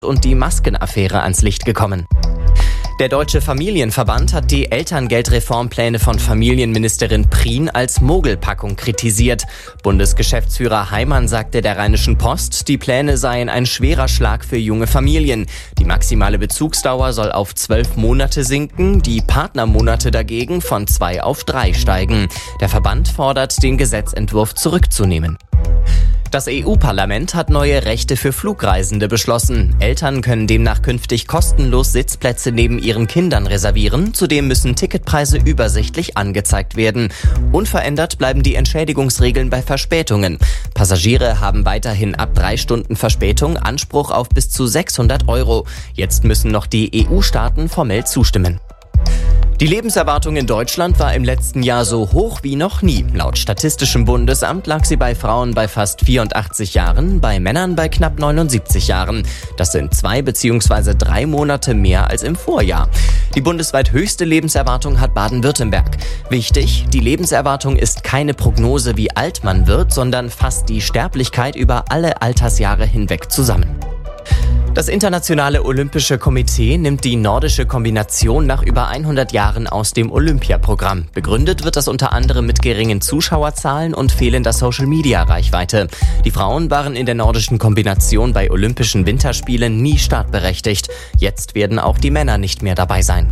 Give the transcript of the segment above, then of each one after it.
und die Maskenaffäre ans Licht gekommen. Der Deutsche Familienverband hat die Elterngeldreformpläne von Familienministerin Prien als Mogelpackung kritisiert. Bundesgeschäftsführer Heimann sagte der Rheinischen Post, die Pläne seien ein schwerer Schlag für junge Familien. Die maximale Bezugsdauer soll auf 12 Monate sinken, die Partnermonate dagegen von 2 auf 3 steigen. Der Verband fordert, den Gesetzentwurf zurückzunehmen. Das EU-Parlament hat neue Rechte für Flugreisende beschlossen. Eltern können demnach künftig kostenlos Sitzplätze neben ihren Kindern reservieren. Zudem müssen Ticketpreise übersichtlich angezeigt werden. Unverändert bleiben die Entschädigungsregeln bei Verspätungen. Passagiere haben weiterhin ab 3 Stunden Verspätung Anspruch auf bis zu 600 €. Jetzt müssen noch die EU-Staaten formell zustimmen. Die Lebenserwartung in Deutschland war im letzten Jahr so hoch wie noch nie. Laut Statistischem Bundesamt lag sie bei Frauen bei fast 84 Jahren, bei Männern bei knapp 79 Jahren. Das sind 2 bzw. 3 Monate mehr als im Vorjahr. Die bundesweit höchste Lebenserwartung hat Baden-Württemberg. Wichtig, die Lebenserwartung ist keine Prognose, wie alt man wird, sondern fasst die Sterblichkeit über alle Altersjahre hinweg zusammen. Das Internationale Olympische Komitee nimmt die nordische Kombination nach über 100 Jahren aus dem Olympiaprogramm. Begründet wird das unter anderem mit geringen Zuschauerzahlen und fehlender Social-Media-Reichweite. Die Frauen waren in der nordischen Kombination bei Olympischen Winterspielen nie startberechtigt. Jetzt werden auch die Männer nicht mehr dabei sein.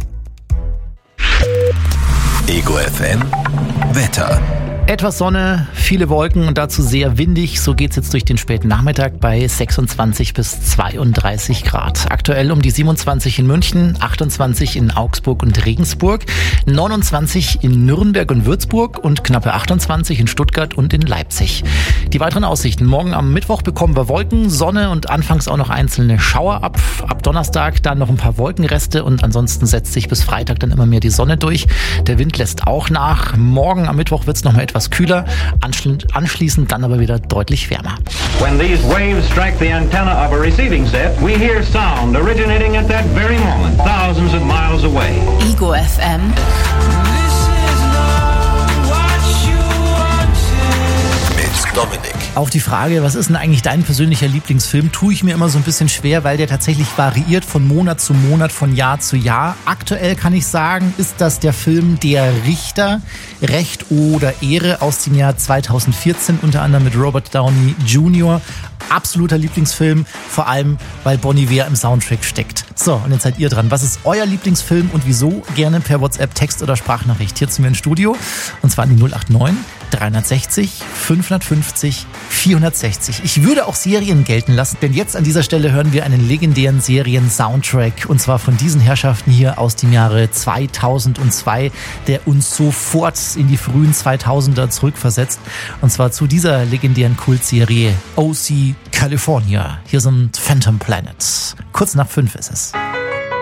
Ego FM Wetter. Etwas Sonne, viele Wolken und dazu sehr windig. So geht's jetzt durch den späten Nachmittag bei 26 bis 32 Grad. Aktuell um die 27 in München, 28 in Augsburg und Regensburg, 29 in Nürnberg und Würzburg und knappe 28 in Stuttgart und in Leipzig. Die weiteren Aussichten. Morgen am Mittwoch bekommen wir Wolken, Sonne und anfangs auch noch einzelne Schauer ab. Ab Donnerstag dann noch ein paar Wolkenreste und ansonsten setzt sich bis Freitag dann immer mehr die Sonne durch. Der Wind lässt auch nach. Morgen am Mittwoch wird's noch mal etwas kühler, anschließend dann aber wieder deutlich wärmer. When these waves strike the antenna of a receiving set, we hear sound originating at that very moment, thousands of miles away. Ego FM. Mit Dominik. Auf die Frage, was ist denn eigentlich dein persönlicher Lieblingsfilm, tue ich mir immer so ein bisschen schwer, weil der tatsächlich variiert von Monat zu Monat, von Jahr zu Jahr. Aktuell kann ich sagen, ist das der Film Der Richter, Recht oder Ehre aus dem Jahr 2014, unter anderem mit Robert Downey Jr., absoluter Lieblingsfilm, vor allem, weil Bon Iver im Soundtrack steckt. So, und jetzt seid ihr dran. Was ist euer Lieblingsfilm und wieso? Gerne per WhatsApp, Text oder Sprachnachricht hier zu mir ins Studio. Und zwar an die 089 360 550 460. Ich würde auch Serien gelten lassen, denn jetzt an dieser Stelle hören wir einen legendären Serien-Soundtrack und zwar von diesen Herrschaften hier aus dem Jahre 2002, der uns sofort in die frühen 2000er zurückversetzt und zwar zu dieser legendären Kultserie OC California. Hier sind Phantom Planet. Kurz nach 5 ist es.